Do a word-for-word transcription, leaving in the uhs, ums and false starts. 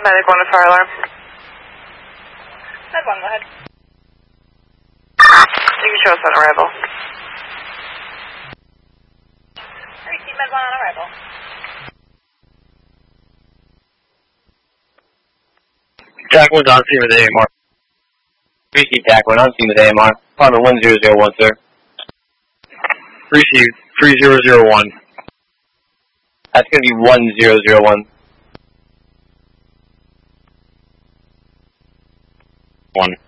Medic one to fire alarm. Med one, go ahead. You can show us on arrival. Repeat Med one on arrival. Jack one's on scene with A M R. Receive Jack one on scene with A M R. Apartment one zero zero one, sir. Receive three zero zero one. That's going to be one zero zero one. One.